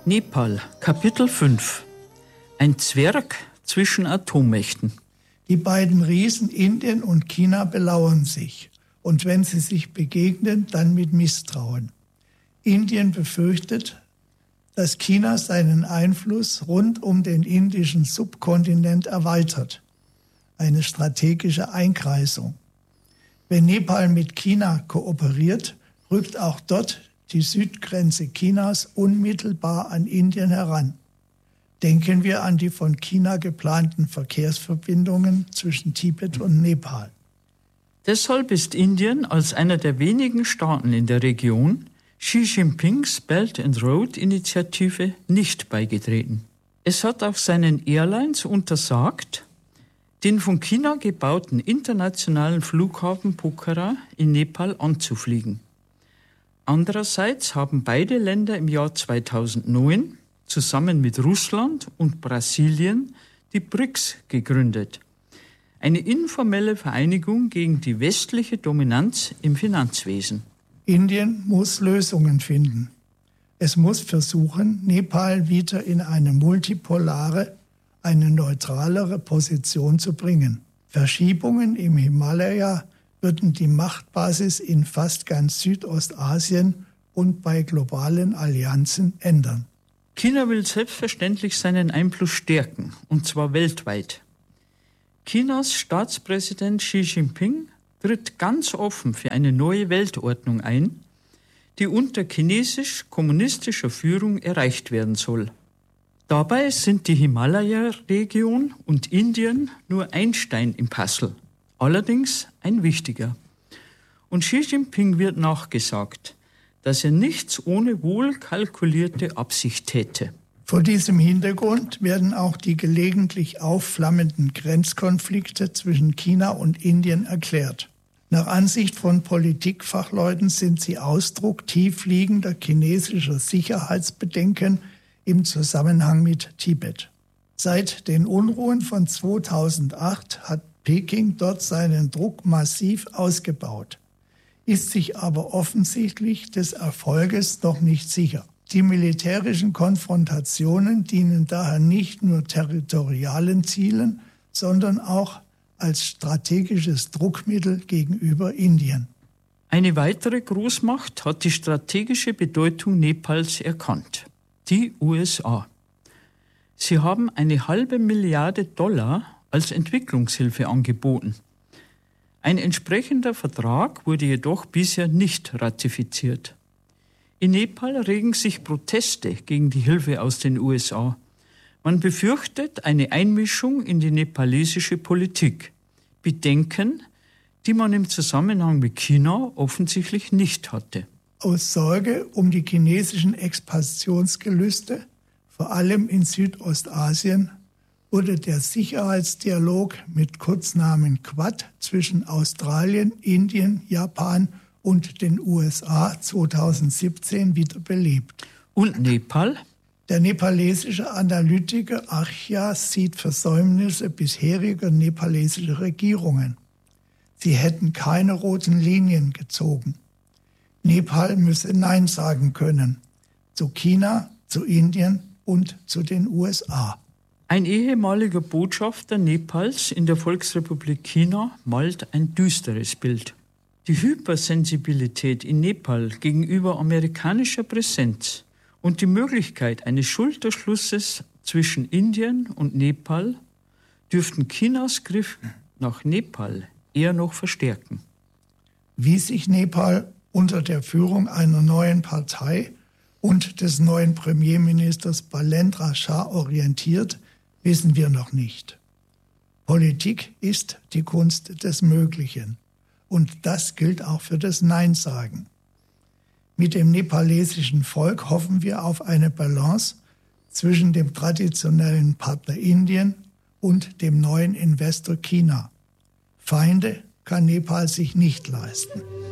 Nepal, Kapitel 5. Ein Zwerg zwischen Atommächten. Die beiden Riesen Indien und China belauern sich. Und wenn sie sich begegnen, dann mit Misstrauen. Indien befürchtet, dass China seinen Einfluss rund um den indischen Subkontinent erweitert. Eine strategische Einkreisung. Wenn Nepal mit China kooperiert, rückt auch dort die Südgrenze Chinas unmittelbar an Indien heran. Denken wir an die von China geplanten Verkehrsverbindungen zwischen Tibet und Nepal. Deshalb ist Indien als einer der wenigen Staaten in der Region Xi Jinpings Belt and Road Initiative nicht beigetreten. Es hat auch seinen Airlines untersagt, den von China gebauten internationalen Flughafen Pokhara in Nepal anzufliegen. Andererseits haben beide Länder im Jahr 2009 zusammen mit Russland und Brasilien die BRICS gegründet. Eine informelle Vereinigung gegen die westliche Dominanz im Finanzwesen. Indien muss Lösungen finden. Es muss versuchen, Nepal wieder in eine multipolare, eine neutralere Position zu bringen. Verschiebungen im Himalaya würden die Machtbasis in fast ganz Südostasien und bei globalen Allianzen ändern. China will selbstverständlich seinen Einfluss stärken, und zwar weltweit. Chinas Staatspräsident Xi Jinping tritt ganz offen für eine neue Weltordnung ein, die unter chinesisch-kommunistischer Führung erreicht werden soll. Dabei sind die Himalaya-Region und Indien nur ein Stein im Puzzle. Allerdings ein wichtiger. Und Xi Jinping wird nachgesagt, dass er nichts ohne wohl kalkulierte Absicht täte. Vor diesem Hintergrund werden auch die gelegentlich aufflammenden Grenzkonflikte zwischen China und Indien erklärt. Nach Ansicht von Politikfachleuten sind sie Ausdruck tiefliegender chinesischer Sicherheitsbedenken im Zusammenhang mit Tibet. Seit den Unruhen von 2008 hat Peking dort seinen Druck massiv ausgebaut, ist sich aber offensichtlich des Erfolges noch nicht sicher. Die militärischen Konfrontationen dienen daher nicht nur territorialen Zielen, sondern auch als strategisches Druckmittel gegenüber Indien. Eine weitere Großmacht hat die strategische Bedeutung Nepals erkannt: die USA. Sie haben $500 Milliarden als Entwicklungshilfe angeboten. Ein entsprechender Vertrag wurde jedoch bisher nicht ratifiziert. In Nepal regen sich Proteste gegen die Hilfe aus den USA. Man befürchtet eine Einmischung in die nepalesische Politik. Bedenken, die man im Zusammenhang mit China offensichtlich nicht hatte. Aus Sorge um die chinesischen Expansionsgelüste, vor allem in Südostasien, wurde der Sicherheitsdialog mit Kurznamen Quad zwischen Australien, Indien, Japan und den USA 2017 wiederbelebt. Und Nepal? Der nepalesische Analytiker Achya sieht Versäumnisse bisheriger nepalesischer Regierungen. Sie hätten keine roten Linien gezogen. Nepal müsse Nein sagen können. Zu China, zu Indien und zu den USA. Ein ehemaliger Botschafter Nepals in der Volksrepublik China malt ein düsteres Bild. Die Hypersensibilität in Nepal gegenüber amerikanischer Präsenz und die Möglichkeit eines Schulterschlusses zwischen Indien und Nepal dürften Chinas Griff nach Nepal eher noch verstärken. Wie sich Nepal unter der Führung einer neuen Partei und des neuen Premierministers Balendra Shah orientiert, wissen wir noch nicht. Politik ist die Kunst des Möglichen. Und das gilt auch für das Nein-Sagen. Mit dem nepalesischen Volk hoffen wir auf eine Balance zwischen dem traditionellen Partner Indien und dem neuen Investor China. Feinde kann Nepal sich nicht leisten.